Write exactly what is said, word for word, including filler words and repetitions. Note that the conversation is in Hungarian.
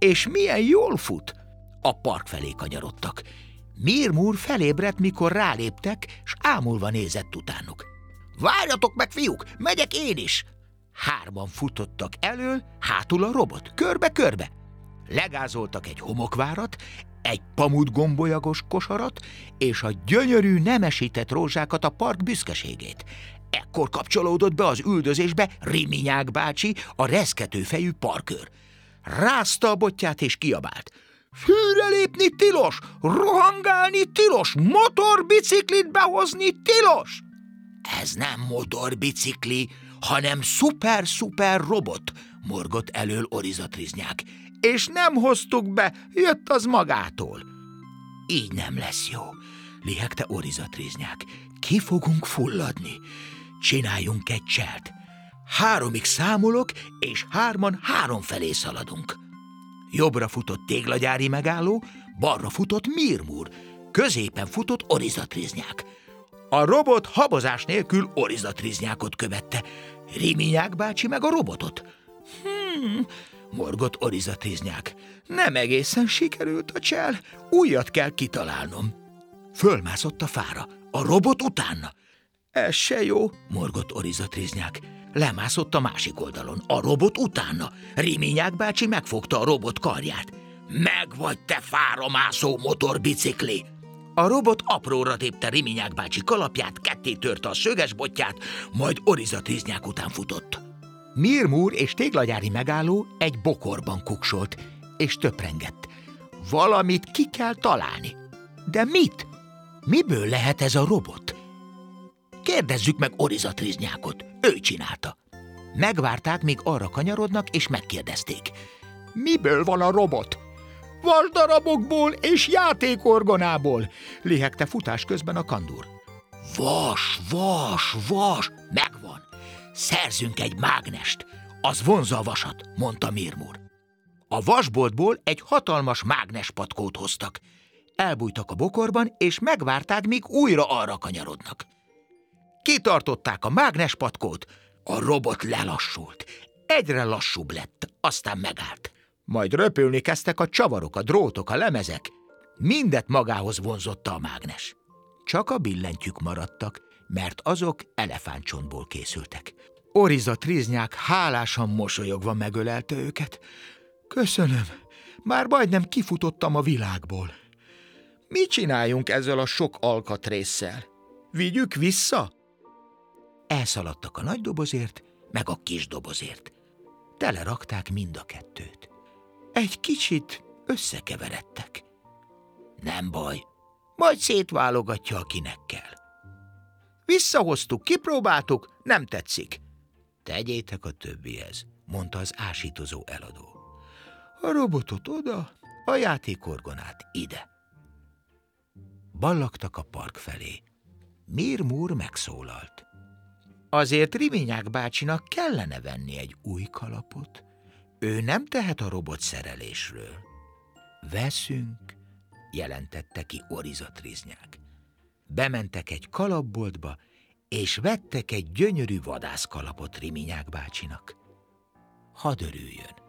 És milyen jól fut! A park felé kanyarodtak. Mir-Mur felébredt, mikor ráléptek, s ámulva nézett utánuk. Várjatok meg, fiúk, megyek én is! Hárman futottak elől, hátul a robot, körbe-körbe. Legázoltak egy homokvárat, egy pamutgombolyagos kosarat, és a gyönyörű nemesített rózsákat, a park büszkeségét. Ekkor kapcsolódott be az üldözésbe Riminyák bácsi, a reszkető fejű parkőr. Rázta a botját és kiabált. Fűre lépni tilos, rohangálni tilos, motorbiciklit behozni tilos! Ez nem motorbicikli, hanem szuper-szuper robot, morgott elől Orizatriznyák. És nem hoztuk be, jött az magától. Így nem lesz jó, lihegte Orizatriznyák. Ki fogunk fulladni. Csináljunk egy cselt. Háromig számolok, és hárman három felé szaladunk. Jobbra futott Téglagyári megálló, balra futott Mir-Mur, középen futott Orizatriznyák. A robot habozás nélkül Orizatriznyákot követte, Riminyák bácsi meg a robotot. Hmm, morgott Orizatriznyák. Nem egészen sikerült a csel, újat kell kitalálnom. Fölmászott a fára, a robot utána. Ez se jó, morgott Orizatriznyák. Lemászott a másik oldalon, a robot utána. Riminyák bácsi megfogta a robot karját. Megvagy, te fára mászó motorbicikli! A robot apróra tépte Riminyák bácsi kalapját, ketté törte a szöges botját, majd Orizatriznyák után futott. Mir-Mur és Téglagyári megálló egy bokorban kuksolt, és töprengett. Valamit ki kell találni. De mit? Miből lehet ez a robot? Kérdezzük meg Orizatriznyákot, ő csinálta. Megvárták, míg arra kanyarodnak, és megkérdezték. Miből van a robot? Vasdarabokból és játékorgonából, lihegte futás közben a kandúr. Vas, vas, vas, megvan. Szerzünk egy mágnest, az vonzza a vasat, mondta Mir-Mur. A vasboltból egy hatalmas mágnespatkót hoztak. Elbújtak a bokorban, és megvárták, míg újra arra kanyarodnak. Kitartották a mágnespatkót, a robot lelassult. Egyre lassúbb lett, aztán megállt. Majd röpülni kezdtek a csavarok, a drótok, a lemezek. Mindet magához vonzotta a mágnes. Csak a billentyűk maradtak, mert azok elefántcsontból készültek. Orizatriznyák hálásan mosolyogva megölelte őket. Köszönöm, már majdnem kifutottam a világból. Mit csináljunk ezzel a sok alkatrésszel? Vigyük vissza? Elszaladtak a nagy dobozért, meg a kis dobozért. Telerakták mind a kettőt. Egy kicsit összekeveredtek. Nem baj, majd szétválogatja, akinek kell. Visszahoztuk, kipróbáltuk, nem tetszik. Tegyétek a többihez, mondta az ásítozó eladó. A robotot oda, a játékorgonát ide. Ballagtak a park felé. Mir-Mur megszólalt. Azért Riminyák bácsinak kellene venni egy új kalapot. Ő nem tehet a robot szerelésről. Veszünk, jelentette ki Orizatriznyák. Bementek egy kalapboltba, és vettek egy gyönyörű vadászkalapot Riminyák bácsinak. Hadd örüljön.